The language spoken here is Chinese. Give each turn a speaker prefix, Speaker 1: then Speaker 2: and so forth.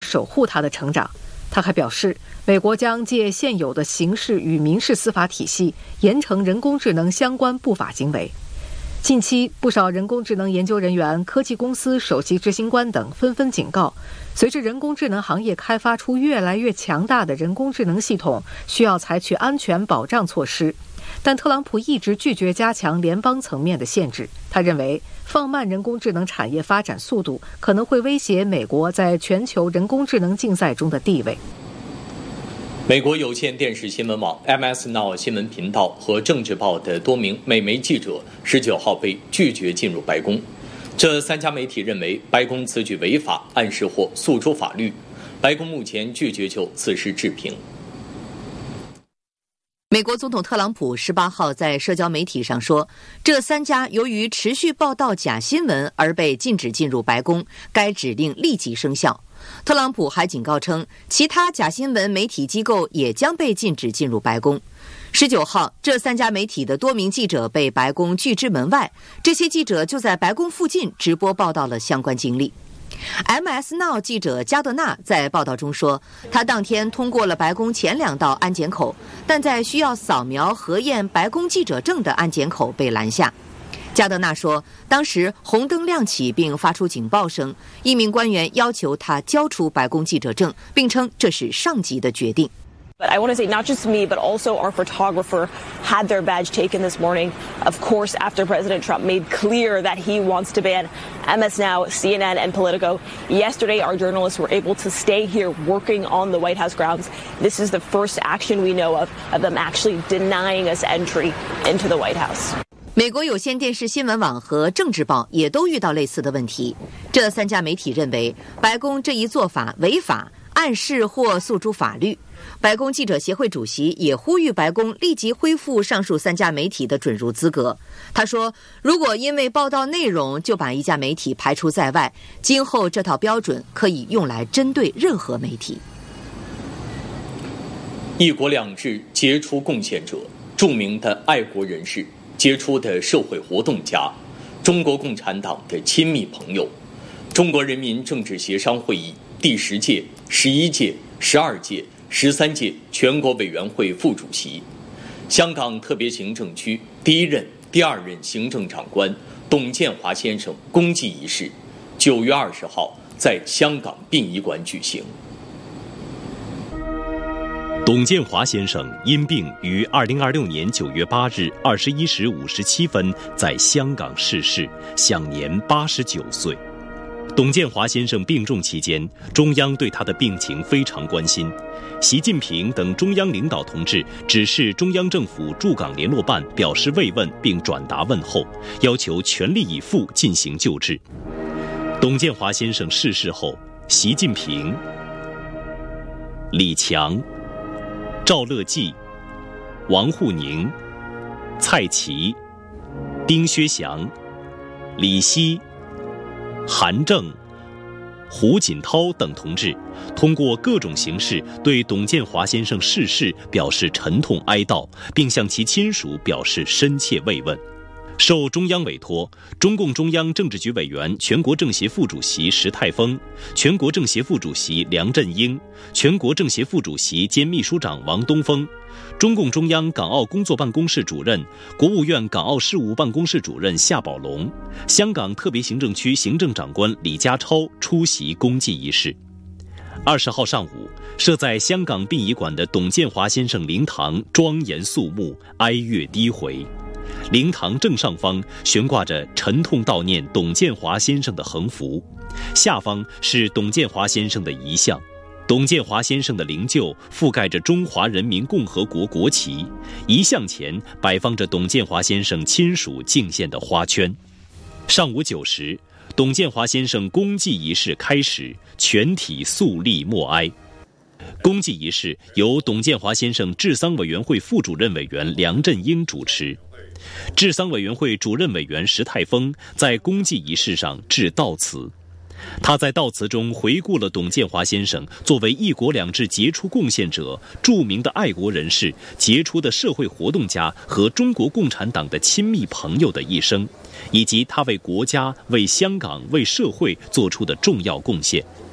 Speaker 1: 守护他的成长。他还表示，美国将借现有的刑事与民事司法体系，严惩人工智能相关不法行为。近期，不少人工智能研究人员、科技公司首席执行官等纷纷警告，随着人工智能行业开发出越来越强大的人工智能系统，需要采取安全保障措施。但特朗普一直拒绝加强联邦层面的限制。他认为，放慢人工智能产业发展速度，可能会威胁美国在全球人工智能竞赛中的地位。
Speaker 2: 美国有线电视新闻网 MS Now 新闻频道和政治报的多名美媒记者19号被拒绝进入白宫。这3家媒体认为白宫此举违法，暗示或诉诸法律。白宫目前拒绝就此事置评。
Speaker 3: 美国总统特朗普18号在社交媒体上说，这3家由于持续报道假新闻而被禁止进入白宫，该指令立即生效。特朗普还警告称，其他假新闻媒体机构也将被禁止进入白宫。19号，这3家媒体的多名记者被白宫拒之门外，这些记者就在白宫附近直播报道了相关经历。MS Now 记者加德纳在报道中说，他当天通过了白宫前2道安检口，但在需要扫描核验白宫记者证的安检口被拦下。加德纳说，当时红灯亮起并发出警报声，一名官员要求他交出白宫记者证，并称这是上级的决定。
Speaker 4: But I want to say not just me, but also our photographer had their badge taken this morning, of course, after President Trump made clear that he wants to ban MS Now, CNN, and Politico. Yesterday, our journalists were able to stay here working on the White House grounds. This is the first action we know of them actually denying us entry into the White House.
Speaker 3: 美国有线电视新闻网和政治报也都遇到类似的问题。这3家媒体认为，白宫这一做法违法，暗示或诉诸法律。白宫记者协会主席也呼吁白宫立即恢复上述3家媒体的准入资格。他说，如果因为报道内容就把一家媒体排除在外，今后这套标准可以用来针对任何媒体。
Speaker 2: 一国两制杰出贡献者，著名的爱国人士，杰出的社会活动家，中国共产党的亲密朋友，中国人民政治协商会议第10届、11届、12届、13届全国委员会副主席，香港特别行政区第1任、第2任行政长官董建华先生公祭仪式9月20号在香港殡仪馆举行。
Speaker 5: 董建华先生因病于2026年9月8日21时57分在香港逝世，享年89岁。董建华先生病重期间，中央对他的病情非常关心。习近平等中央领导同志指示中央政府驻港联络办表示慰问并转达问候，要求全力以赴进行救治。董建华先生逝世后，习近平、李强、赵乐际、王沪宁、蔡奇、丁薛祥、李希、韩正、胡锦涛等同志通过各种形式对董建华先生逝世表示沉痛哀悼，并向其亲属表示深切慰问。受中央委托，中共中央政治局委员、全国政协副主席石泰峰、全国政协副主席梁振英、全国政协副主席兼秘书长王东峰、中共中央港澳工作办公室主任、国务院港澳事务办公室主任夏宝龙、香港特别行政区行政长官李家超出席公祭仪式。20号上午，设在香港殡仪馆的董建华先生灵堂庄严肃穆，哀乐低回。灵堂正上方悬挂着沉痛悼念董建华先生的横幅，下方是董建华先生的遗像。董建华先生的灵柩覆盖着中华人民共和国国旗，遗像前摆放着董建华先生亲属敬献的花圈。上午9时，董建华先生公祭仪式开始，全体肃立默哀。公祭仪式由董建华先生治丧委员会副主任委员梁振英主持。治丧委员会主任委员石泰峰在公祭仪式上致悼词。他在悼词中回顾了董建华先生作为一国两制杰出贡献者、著名的爱国人士、杰出的社会活动家和中国共产党的亲密朋友的一生，以及他为国家、为香港、为社会做出的重要贡献。